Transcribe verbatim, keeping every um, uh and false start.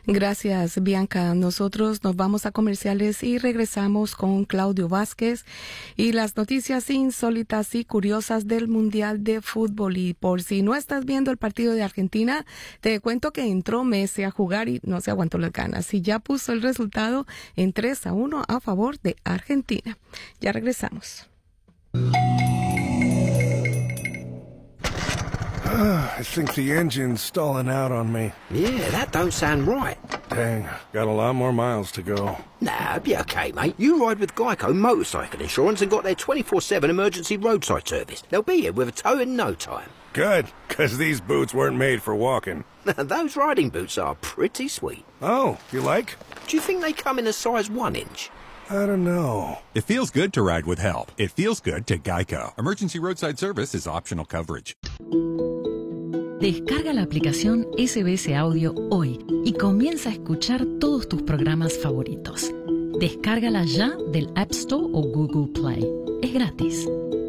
Gracias, Bianca. Nosotros nos vamos a comerciales y regresamos con Claudio Vázquez y las noticias insólitas y curiosas del Mundial de Fútbol. Y por si no estás viendo el partido de Argentina, te cuento que entró Messi a jugar y no se aguantó las ganas y ya puso el resultado en tres a uno a favor de Argentina. Ya regresamos. I think the engine's stalling out on me. Yeah, that don't sound right. Dang, got a lot more miles to go. Nah, be okay, mate. You ride with Geico Motorcycle Insurance and got their twenty-four seven emergency roadside service. They'll be here with a tow in no time. Good, because these boots weren't made for walking. Those riding boots are pretty sweet. Oh, you like? Do you think they come in a size one inch? I don't know. It feels good to ride with help. It feels good to Geico. Emergency roadside service is optional coverage. Descarga la aplicación S B S Audio hoy y comienza a escuchar todos tus programas favoritos. Descárgala ya del App Store o Google Play. Es gratis.